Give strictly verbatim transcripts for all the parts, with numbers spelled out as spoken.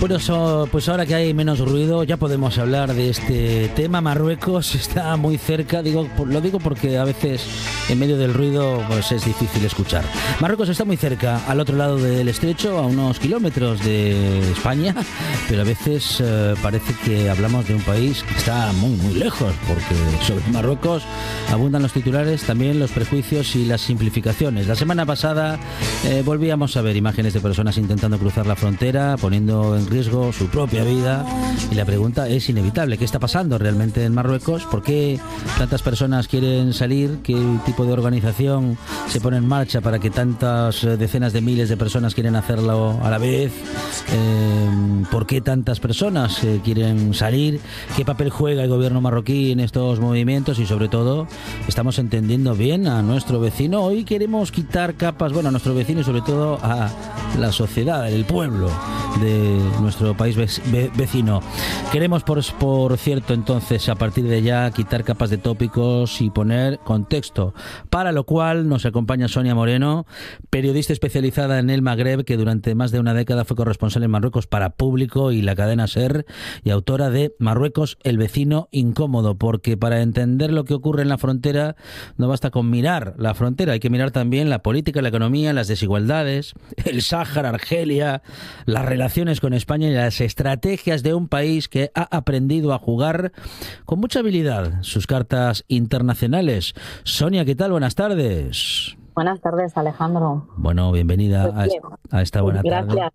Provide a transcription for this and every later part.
Bueno, so, pues ahora que hay menos ruido ya podemos hablar de este tema. Marruecos está muy cerca, digo, lo digo porque a veces en medio del ruido pues es difícil escuchar. Marruecos está muy cerca, al otro lado del estrecho, a unos kilómetros de España, pero a veces eh, parece que hablamos de un país que está muy muy lejos, porque sobre Marruecos abundan los titulares, también los prejuicios y las simplificaciones. La semana pasada eh, volvíamos a ver imágenes de personas intentando cruzar la frontera, poniendo en riesgo su propia vida, y la pregunta es inevitable: ¿qué está pasando realmente en Marruecos? ¿Por qué tantas personas quieren salir? ¿Qué tipo de organización se pone en marcha para que tantas decenas de miles de personas quieren hacerlo a la vez? Eh, ¿Por qué tantas personas eh, quieren salir? ¿Qué papel juega el gobierno marroquí en estos movimientos? Y sobre todo, ¿estamos entendiendo bien a nuestro vecino? Hoy queremos quitar capas, bueno, a nuestro vecino y sobre todo a la sociedad, el pueblo de nuestro país vecino. Queremos, por, por cierto, entonces, a partir de ya, quitar capas de tópicos y poner contexto, para lo cual nos acompaña Sonia Moreno, periodista especializada en el Magreb, que durante más de una década fue corresponsal en Marruecos para Público y la cadena SER, y autora de Marruecos, el vecino incómodo, porque para entender lo que ocurre en la frontera no basta con mirar la frontera, hay que mirar también la política, la economía, las desigualdades, el Sáhara, Argelia, las relaciones con España y las estrategias de un país que ha aprendido a jugar con mucha habilidad sus cartas internacionales. Sonia, ¿qué tal? Buenas tardes. Buenas tardes, Alejandro. Bueno, bienvenida pues a, a esta buena Gracias. tarde.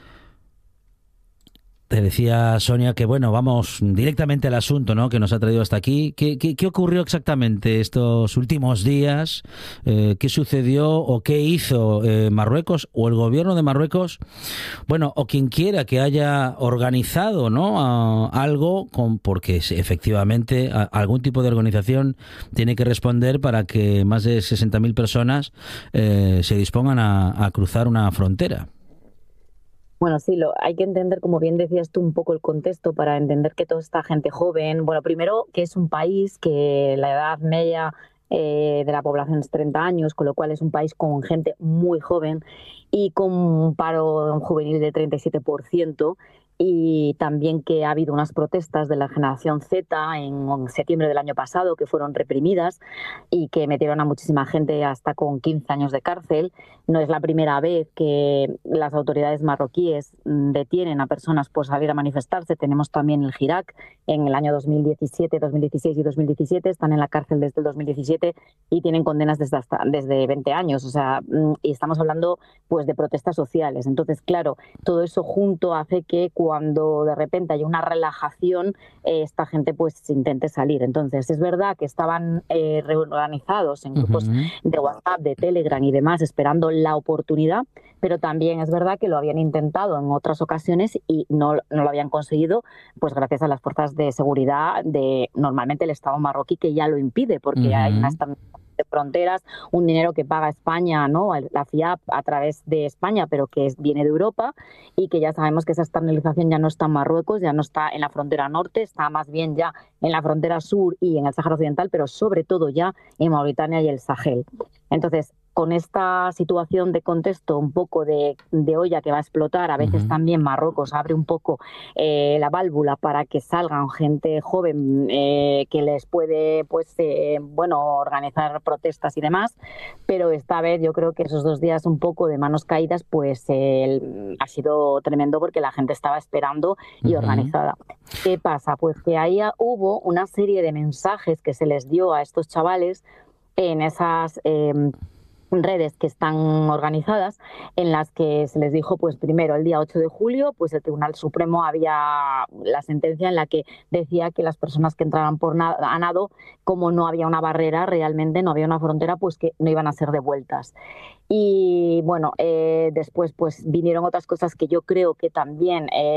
Te decía, Sonia, que bueno, vamos directamente al asunto, ¿no?, que nos ha traído hasta aquí. ¿Qué, qué, qué ocurrió exactamente estos últimos días? Eh, ¿Qué sucedió o qué hizo eh, Marruecos o el gobierno de Marruecos? Bueno, o quien quiera que haya organizado, ¿no?, a, algo, con, porque efectivamente a, algún tipo de organización tiene que responder para que más de sesenta mil personas eh, se dispongan a, a cruzar una frontera. Bueno, sí, lo, hay que entender, como bien decías tú, un poco el contexto para entender que toda esta gente joven, bueno, primero que es un país que la edad media eh, de la población es treinta años, con lo cual es un país con gente muy joven y con un paro juvenil del treinta y siete por ciento. Y también que ha habido unas protestas de la generación Z en septiembre del año pasado que fueron reprimidas y que metieron a muchísima gente hasta con quince años de cárcel. No es la primera vez que las autoridades marroquíes detienen a personas por salir a manifestarse. Tenemos también el Hirak en el año dos mil diecisiete, dos mil dieciséis y dos mil diecisiete. Están en la cárcel desde el dos mil diecisiete y tienen condenas desde, hasta, desde veinte años. O sea, y estamos hablando pues de protestas sociales. Entonces, claro, todo eso junto hace que cuando de repente hay una relajación, eh, esta gente pues intente salir. Entonces, es verdad que estaban eh, reorganizados en grupos uh-huh. de WhatsApp, de Telegram y demás, esperando la oportunidad, pero también es verdad que lo habían intentado en otras ocasiones y no, no lo habían conseguido, pues gracias a las fuerzas de seguridad de normalmente el Estado marroquí, que ya lo impide, porque uh-huh. hay una de fronteras, un dinero que paga España, ¿no?, la FIAP a través de España, pero que es, viene de Europa, y que ya sabemos que esa externalización ya no está en Marruecos, ya no está en la frontera norte, está más bien ya en la frontera sur y en el Sáhara Occidental, pero sobre todo ya en Mauritania y el Sahel. Entonces, con esta situación de contexto, un poco de, de olla que va a explotar, a veces uh-huh. también Marruecos abre un poco eh, la válvula para que salgan gente joven eh, que les puede, pues, eh, bueno, organizar protestas y demás, pero esta vez yo creo que esos dos días un poco de manos caídas, pues eh, ha sido tremendo porque la gente estaba esperando y uh-huh. organizada. ¿Qué pasa? Pues que ahí hubo una serie de mensajes que se les dio a estos chavales en esas eh, redes que están organizadas, en las que se les dijo, pues primero, el día ocho de julio, pues el Tribunal Supremo había la sentencia en la que decía que las personas que entraran por nado, a nado, como no había una barrera, realmente no había una frontera, pues que no iban a ser devueltas. Y bueno, eh, después pues vinieron otras cosas que yo creo que también... Eh,